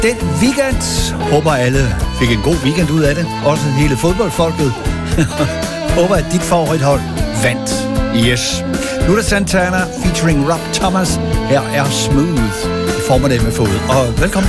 den weekend. Håber alle fik en god weekend ud af det. Også hele fodboldfolket. Håber, at dit favorithold vandt. Yes. Nu er der Santana featuring Rob Thomas. Her er Smooth i formiddag med fod. Og velkommen